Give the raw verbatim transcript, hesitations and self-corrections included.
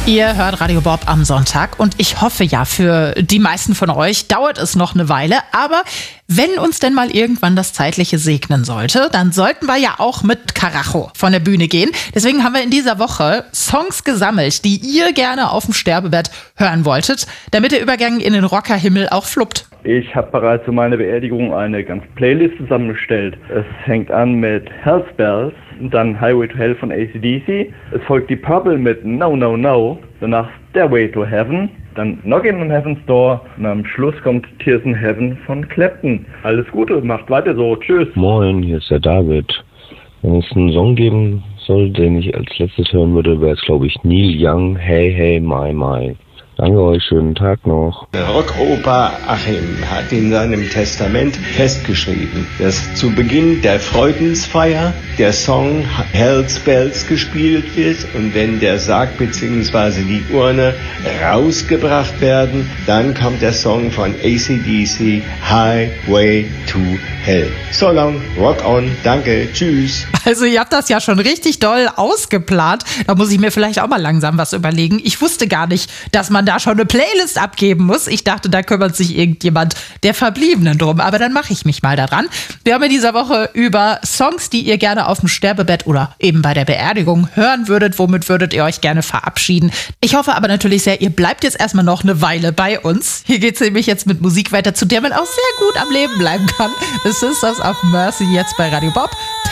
Ihr hört Radio Bob am Sonntag und ich hoffe ja, für die meisten von euch dauert es noch eine Weile, aber wenn uns denn mal irgendwann das Zeitliche segnen sollte, dann sollten wir ja auch mit Karacho von der Bühne gehen. Deswegen haben wir in dieser Woche Songs gesammelt, die ihr gerne auf dem Sterbebett hören wolltet, damit der Übergang in den Rockerhimmel auch fluppt. Ich habe bereits für meine Beerdigung eine ganze Playlist zusammengestellt. Es fängt an mit Hell's Bells, dann Highway to Hell von A C D C. Es folgt die Purple mit No No No, danach Stairway to Heaven, dann Knockin' on Heaven's Door und am Schluss kommt Tears in Heaven von Clapton. Alles Gute, macht weiter so, tschüss. Moin, hier ist der David. Wenn es einen Song geben soll, den ich als letztes hören würde, wäre es glaube ich Neil Young, Hey Hey My My. Danke euch, schönen Tag noch. Rockoper Achim hat in seinem Testament festgeschrieben, dass zu Beginn der Freudensfeier der Song Hell's Bells gespielt wird und wenn der Sarg bzw. die Urne rausgebracht werden, dann kommt der Song von A C D C Highway to Hell. So long, rock on, danke, tschüss. Also ihr habt das ja schon richtig doll ausgeplant. Da muss ich mir vielleicht auch mal langsam was überlegen. Ich wusste gar nicht, dass man da schon eine Playlist abgeben muss. Ich dachte, da kümmert sich irgendjemand der Verbliebenen drum. Aber dann mache ich mich mal daran. Wir haben in dieser Woche über Songs, die ihr gerne auf dem Sterbebett oder eben bei der Beerdigung hören würdet. Womit würdet ihr euch gerne verabschieden? Ich hoffe aber natürlich sehr, ihr bleibt jetzt erstmal noch eine Weile bei uns. Hier geht es nämlich jetzt mit Musik weiter, zu der man auch sehr gut am Leben bleiben kann. The Sisters of Mercy jetzt bei Radio Bob.